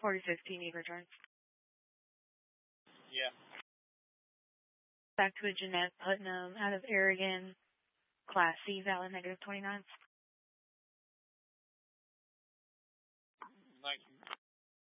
4015, need return. Yeah. Back to a Jeanette Putnam out of Aragon, Class C, valid negative 29. Thank you.